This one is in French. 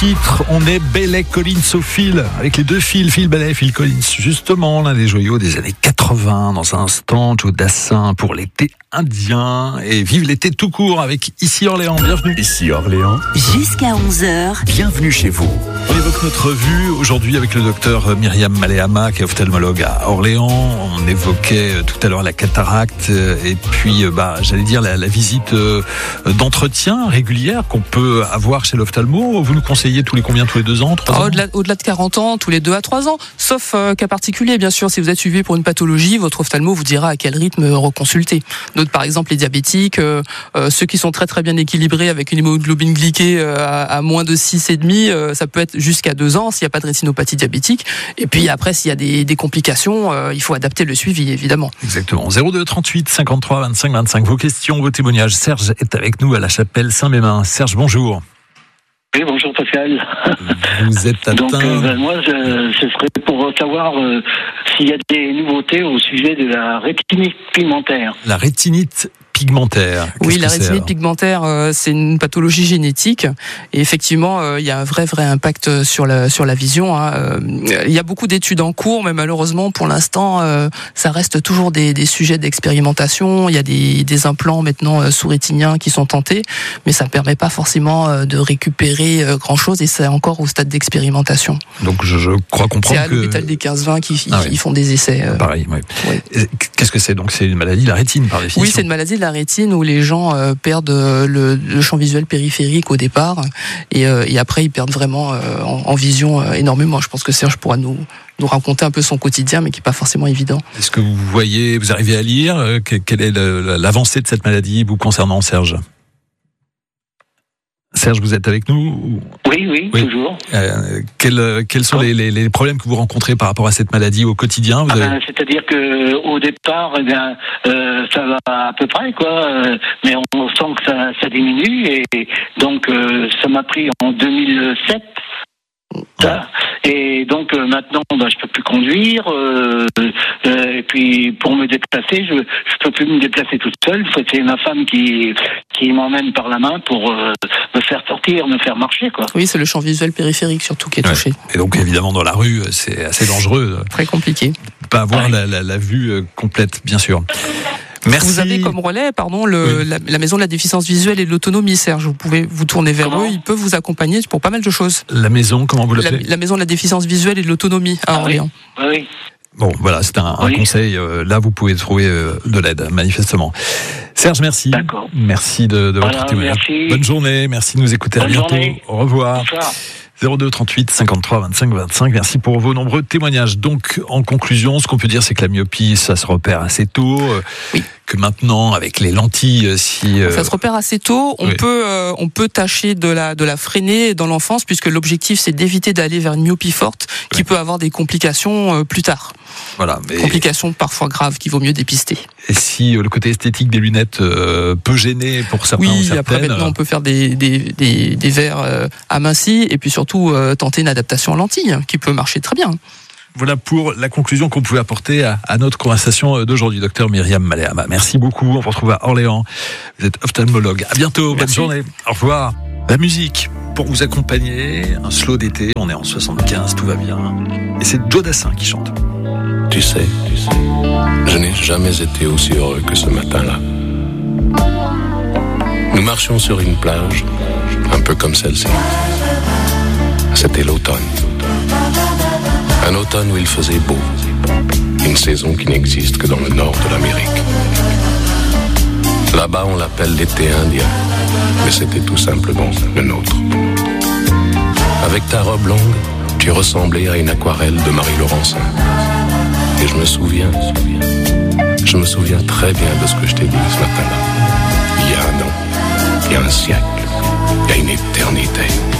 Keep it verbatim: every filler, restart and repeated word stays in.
titre, on est Bailey Collins au fil, avec les deux fils, Phil Bailey et Phil Collins, justement l'un des joyaux des années quatre-vingts. Dans un instant, Joe Dassin pour l'été indien, et vive l'été tout court avec Ici Orléans. Bienvenue. Ici Orléans. Jusqu'à onze heures. Bienvenue chez vous. On évoque notre vue aujourd'hui avec le docteur Myriam Maléama, qui est ophtalmologue à Orléans. On évoquait tout à l'heure la cataracte et puis, bah, j'allais dire la, la visite d'entretien régulière qu'on peut avoir chez l'ophtalmo. Vous nous conseillez tous les combien, tous les deux ans, trois ans? Au-delà, au-delà de quarante ans, tous les deux à trois ans, sauf euh, cas particulier, bien sûr. Si vous êtes suivi pour une pathologie, votre ophtalmo vous dira à quel rythme reconsulter. D'autres, par exemple, les diabétiques, euh, euh, ceux qui sont très très bien équilibrés avec une hémoglobine glyquée euh, à, à moins de six virgule cinq, euh, ça peut être jusqu'à deux ans s'il n'y a pas de rétinopathie diabétique. Et puis après, s'il y a des, des complications, euh, il faut adapter le suivi, évidemment. Exactement. zéro deux trente-huit cinquante-trois vingt-cinq vingt-cinq. Vos questions, vos témoignages. Serge est avec nous à la chapelle Saint-Mémin. Serge, bonjour. Oui, bonjour Pascal. Vous êtes atteint... Donc euh, ben, moi, je, ce serait pour savoir euh, s'il y a des nouveautés au sujet de la rétinite pigmentaire. La rétinite pigmentaire. Qu'est-ce oui, la que rétinite c'est, pigmentaire, euh, c'est une pathologie génétique et effectivement, euh, il y a un vrai vrai impact sur la sur la vision. Hein. Euh, il y a beaucoup d'études en cours, mais malheureusement, pour l'instant, euh, ça reste toujours des, des sujets d'expérimentation. Il y a des, des implants maintenant euh, sous-rétiniens qui sont tentés, mais ça ne permet pas forcément euh, de récupérer euh, grand-chose et c'est encore au stade d'expérimentation. Donc je, je crois comprendre c'est à que... l'hôpital des quinze vingt qui Ah oui. ils font des essais. Euh... Pareil, oui. Ouais. Qu'est-ce que c'est? Donc c'est une maladie de la rétine par définition? Oui, c'est une maladie de la rétine où les gens euh, perdent euh, le, le champ visuel périphérique au départ et, euh, et après ils perdent vraiment euh, en, en vision euh, énormément. Je pense que Serge pourra nous, nous raconter un peu son quotidien, mais qui n'est pas forcément évident. Est-ce que vous voyez, vous arrivez à lire euh, quelle est le, l'avancée de cette maladie vous concernant, Serge? Serge, vous êtes avec nous? Oui, oui, oui. toujours. Euh, quels, quels sont les, les, les problèmes que vous rencontrez par rapport à cette maladie au quotidien? Vous ah avez... ben, c'est-à-dire que au départ, eh bien, euh, ça va à peu près, quoi. Euh, mais on sent que ça, ça diminue et donc euh, ça m'a pris en deux mille sept. Ça. Et donc euh, maintenant, bah, je peux plus conduire. Euh, euh, et puis pour me déplacer, je je peux plus me déplacer toute seule. C'est ma femme qui qui m'emmène par la main pour euh, me faire sortir, me faire marcher, quoi. Oui, c'est le champ visuel périphérique surtout qui est Ouais. touché. Et donc évidemment dans la rue, c'est assez dangereux. Très compliqué. Pas avoir Ouais. la, la, la vue complète, bien sûr. Merci. Vous avez comme relais, pardon, le, oui. la, la maison de la déficience visuelle et de l'autonomie, Serge. Vous pouvez vous tourner vers Comment eux, ils peuvent vous accompagner pour pas mal de choses. La maison, comment vous La, l'appelez? la maison de la déficience visuelle et de l'autonomie à Ah oui. Orléans. Oui, oui. Bon, voilà, c'est un, un Oui. conseil. Euh, là, vous pouvez trouver euh, de l'aide, manifestement. Serge, merci. D'accord. Merci de, de votre Voilà, témoignage. merci. Bonne journée, merci de nous écouter. Bonne à bientôt. journée. Au revoir. Bonsoir. zéro deux trente-huit cinquante-trois vingt-cinq vingt-cinq. Merci pour vos nombreux témoignages. Donc, en conclusion, ce qu'on peut dire, c'est que la myopie, ça se repère assez tôt. Oui. Que maintenant, avec les lentilles, si... euh, Ça se repère assez tôt. On oui. peut, euh, on peut tâcher de la, de la freiner dans l'enfance, puisque l'objectif, c'est d'éviter d'aller vers une myopie forte, qui Oui. peut avoir des complications euh, plus tard. Voilà. Mais... Complications parfois graves qu'il vaut mieux dépister. Et si euh, le côté esthétique des lunettes euh, peut gêner pour certains ou Oui, certaines... après maintenant, on peut faire des, des, des, des verres euh, amincis, et puis surtout euh, tenter une adaptation en lentilles, qui peut marcher très bien. Voilà pour la conclusion qu'on pouvait apporter à, à notre conversation d'aujourd'hui, docteur Myriam Maléama. Merci beaucoup. On vous retrouve à Orléans. Vous êtes ophtalmologue. À bientôt. Bonne Merci. journée. Au revoir. La musique pour vous accompagner. Un slow d'été. On est en soixante-quinze. Tout va bien. Et c'est Joe Dassin qui chante. Tu sais, tu sais, je n'ai jamais été aussi heureux que ce matin-là. Nous marchions sur une plage, un peu comme celle-ci. C'était l'automne. Un automne où il faisait beau. Une saison qui n'existe que dans le nord de l'Amérique. Là-bas, on l'appelle l'été indien. Mais c'était tout simplement le nôtre. Avec ta robe longue, tu ressemblais à une aquarelle de Marie Laurencin. Et je me souviens, je me souviens très bien de ce que je t'ai dit ce matin-là. Il y a un an, il y a un siècle, il y a une éternité.